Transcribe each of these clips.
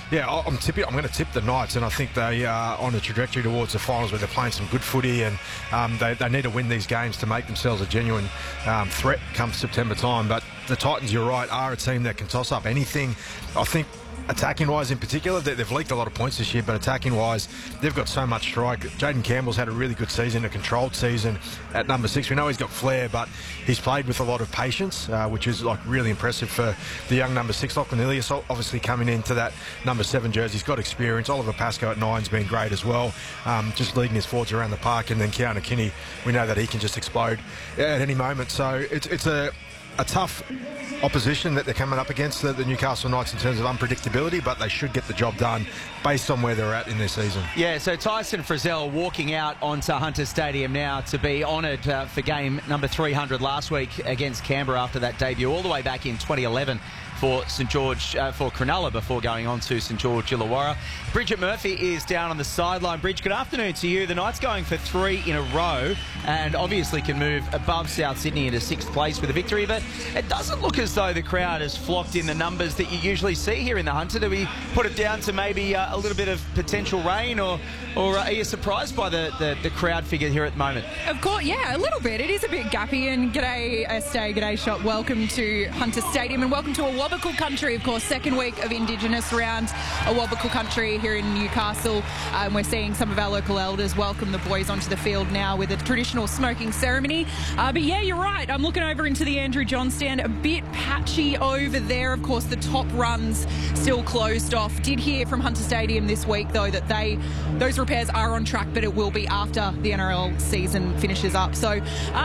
Yeah, I'm going to tip the Knights, and I think they are on a trajectory towards the finals where they're playing some good footy, and they need to win these games to make themselves a genuine threat come September time. But the Titans, you're right, are a team that can toss up anything. I think attacking-wise in particular, they've leaked a lot of points this year, but attacking-wise, they've got so much strike. Jaden Campbell's had a really good season, a controlled season at number 6. We know he's got flair, but he's played with a lot of patience, which is like really impressive for the young number 6. Lachlan Ilias obviously coming into that number 7 jersey. He's got experience. Oliver Pascoe at 9's been great as well, just leading his forwards around the park. And then Keanu Kinney, we know that he can just explode at any moment. So it's a tough opposition that they're coming up against, the Newcastle Knights, in terms of unpredictability, but they should get the job done based on where they're at in their season. Yeah, so Tyson Frizzell walking out onto Hunter Stadium now to be honoured for game number 300 last week against Canberra after that debut all the way back in 2011 for St George, for Cronulla, before going on to St George Illawarra. Bridget Murphy is down on the sideline. Bridge, good afternoon to you. The Knights going for 3 in a row and obviously can move above South Sydney into 6th place with a victory, but it doesn't look as though the crowd has flocked in the numbers that you usually see here in the Hunter. Do we put it down to maybe a little bit of potential rain, or are you surprised by the crowd figure here at the moment? Of course, yeah, a little bit. It is a bit gappy, and g'day Estee, g'day Shop. Welcome to Hunter Stadium and welcome to Awabakal Country, of course, second week of Indigenous round Awabakal Country here in Newcastle. We're seeing some of our local elders welcome the boys onto the field now with a traditional smoking ceremony. But yeah, you're right. I'm looking over into the Andrew John stand, a bit patchy over there. Of course, the top runs still closed off. Did hear from Hunter Stadium this week, though, that those repairs are on track, but it will be after the NRL season finishes up. So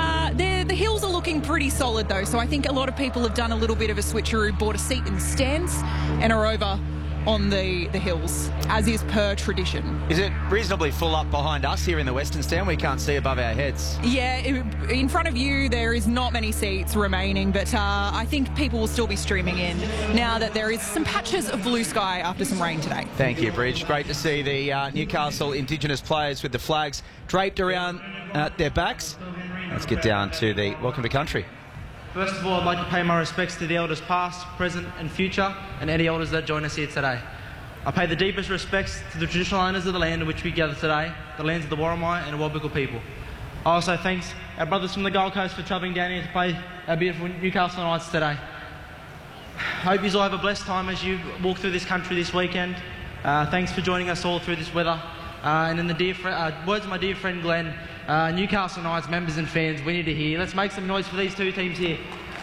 the hills are looking pretty solid, though. So I think a lot of people have done a little bit of a switcheroo, bought a seat in the stands and are over on the hills, as is per tradition. Is it reasonably full up behind us here in the Western Stand? We can't see above our heads. Yeah, in front of you there is not many seats remaining, but I think people will still be streaming in now that there is some patches of blue sky after some rain today. Thank you, Bridge. Great to see the Newcastle Indigenous players with the flags draped around their backs. Let's get down to the Welcome to Country. First of all, I'd like to pay my respects to the elders past, present and future, and any elders that join us here today. I pay the deepest respects to the traditional owners of the land in which we gather today, the lands of the Worimi and Awabakal people. I also thank our brothers from the Gold Coast for travelling down here to play our beautiful Newcastle Knights today. I hope you all have a blessed time as you walk through this country this weekend. Thanks for joining us all through this weather. And in the words of my dear friend Glenn, Newcastle Knights members and fans, we need to hear. Let's make some noise for these two teams here.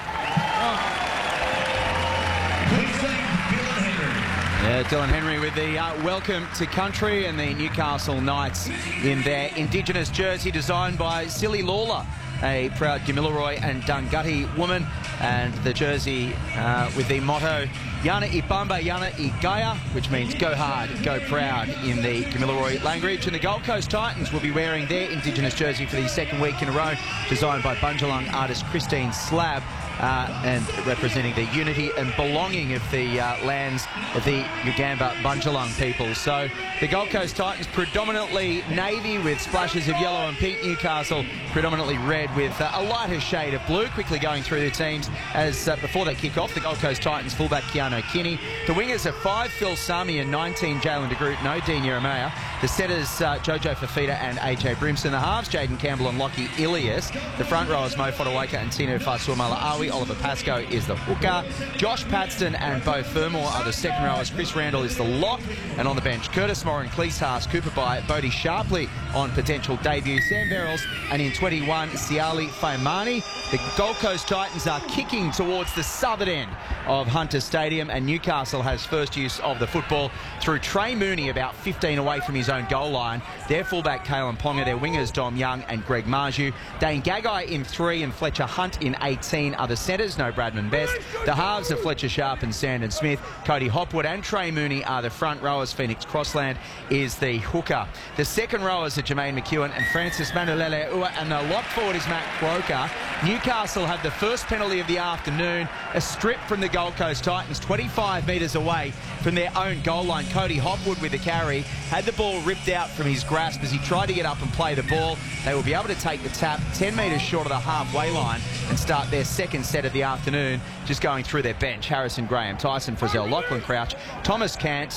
Yeah, Dylan Henry with the Welcome to Country, and the Newcastle Knights in their Indigenous jersey designed by Silly Lawler, a proud Gamilaroi and Dungutty woman, and the jersey with the motto Yana Ibamba, Yana Igaya, which means go hard, go proud in the Gamilaroi language. And the Gold Coast Titans will be wearing their Indigenous jersey for the second week in a row, designed by Bundjalung artist Christine Slab, and representing the unity and belonging of the lands of the Ugamba Bundjalung people. So the Gold Coast Titans predominantly navy with splashes of yellow and pink. Newcastle predominantly red with a lighter shade of blue. Quickly going through the teams as before they kick off, the Gold Coast Titans fullback Keanu Kinney. The wingers are 5 Phil Sami and 19 Jalen de Groot, no Dean Yeremia. The setters Jojo Fafita and AJ Brimson. The halves Jaden Campbell and Lachie Ilias. The front rowers Mo Fotuaika and Tino Fasuamala-Awi. Oliver Pascoe is the hooker. Josh Paxton and Beau Fermor are the second rowers. Chris Randall is the lock. And on the bench, Curtis Moran, Cleese Cooper By, Bodie Sharpley on potential debut, Sam Verrills, and in 21, Siali Faimani. The Gold Coast Titans are kicking towards the southern end of Hunter Stadium, and Newcastle has first use of the football through Trey Mooney, about 15 away from his own goal line. Their fullback Kalen Ponga, their wingers Dom Young and Greg Marju. Dane Gagai in 3 and Fletcher Hunt in 18 are the centres, no Bradman Best. The halves are Fletcher Sharp and Sandon Smith. Cody Hopwood and Trey Mooney are the front rowers. Phoenix Crossland is the hooker. The second rowers are Jermaine McEwen and Francis Manulele Ua, and the lock forward is Matt Croker. Newcastle have the first penalty of the afternoon, a strip from the Gold Coast Titans 25 metres away from their own goal line. Cody Hopwood with the carry, had the ball ripped out from his grasp as he tried to get up and play the ball. They will be able to take the tap 10 metres short of the halfway line and start their second set of the afternoon, just going through their bench. Harrison Graham, Tyson Frizzell, Lachlan Crouch, Thomas Cant,